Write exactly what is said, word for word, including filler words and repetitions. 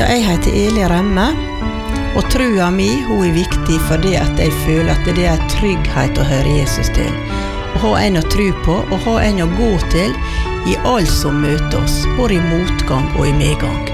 jeg heter Eli Remme, og trua mi, hun er viktig fordi at jeg føler at det er trygghet å høre Jesus til. Å ha en å tro på, og ha en å gå til i alt som møter oss, både i motgang og i medgang.